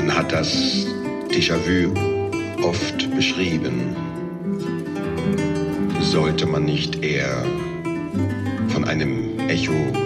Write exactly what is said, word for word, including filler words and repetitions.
Man hat das Déjà-vu oft beschrieben. Sollte man nicht eher von einem Echo